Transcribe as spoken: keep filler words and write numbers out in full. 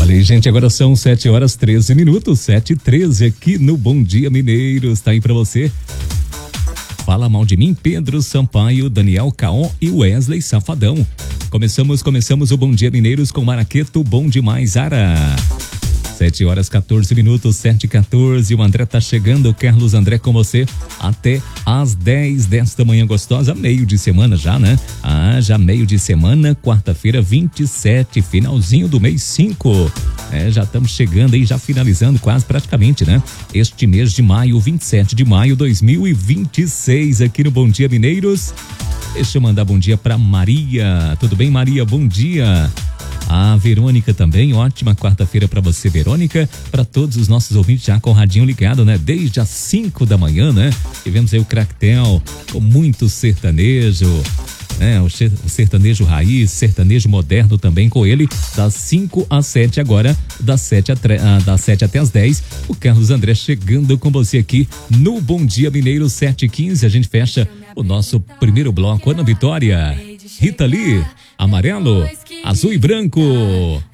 Olha aí, gente, agora são sete horas treze minutos, sete e treze aqui no Bom Dia Mineiros, tá aí pra você. Fala mal de mim, Pedro Sampaio, Daniel Caon e Wesley Safadão. Começamos, começamos o Bom Dia Mineiros com Maraqueto, bom demais, Ara. sete horas quatorze minutos, sete e quatorze. O André tá chegando, o Carlos André com você até às dez desta manhã gostosa, meio de semana já, né? Ah, já meio de semana, quarta-feira, vinte e sete, finalzinho do mês cinco. É, já estamos chegando aí, já finalizando quase praticamente, né? Este mês de maio, vinte e sete de maio de dois mil e vinte e seis, aqui no Bom Dia Mineiros. Deixa eu mandar bom dia pra Maria. Tudo bem, Maria? Bom dia. A Verônica também, ótima quarta-feira para você, Verônica, para todos os nossos ouvintes já com o radinho ligado, né? Desde as cinco da manhã, né? Tivemos aí o Cractel com muito sertanejo, né? O sertanejo raiz, sertanejo moderno também com ele, das cinco às sete agora, das sete, a tre... ah, das sete até as dez, o Carlos André chegando com você aqui no Bom Dia Mineiro, sete e quinze, a gente fecha o nosso primeiro bloco, Ana Vitória, Rita Lee, Amarelo, Azul e Branco.